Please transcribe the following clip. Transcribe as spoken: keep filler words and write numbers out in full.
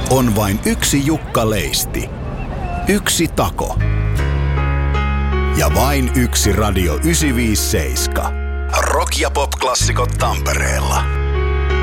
on vain yksi Jukka Leisti, yksi Tako ja vain yksi Radio yhdeksänsataaviisikymmentäseitsemän. Rock- ja pop-klassikot Tampereella.